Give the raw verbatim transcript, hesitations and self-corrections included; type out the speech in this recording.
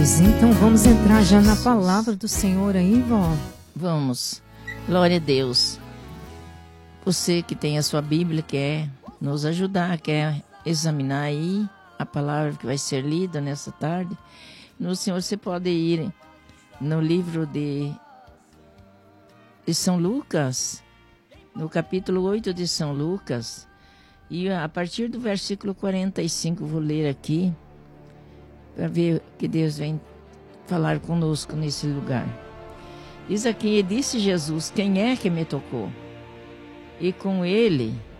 Então vamos entrar já na palavra do Senhor aí, vó. Vamos. Glória a Deus. Você que tem a sua Bíblia, quer nos ajudar, quer examinar aí a palavra que vai ser lida nessa tarde. No Senhor, você pode ir no livro de, de São Lucas, no capítulo oito de São Lucas, e a partir do versículo quarenta e cinco, vou ler aqui, para ver que Deus vem falar conosco nesse lugar. Diz aqui: e disse Jesus: quem é que me tocou? E com ele